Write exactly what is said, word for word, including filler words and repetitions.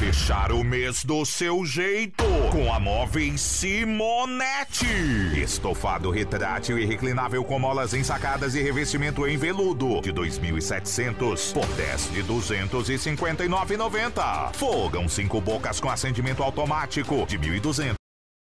fechar o mês do seu jeito com a Móveis Simonetti. Estofado retrátil e reclinável com molas ensacadas e revestimento em veludo de dois mil e setecentos por dez de duzentos e cinquenta e nove reais e noventa centavos. Fogão cinco bocas com acendimento automático de mil e duzentos.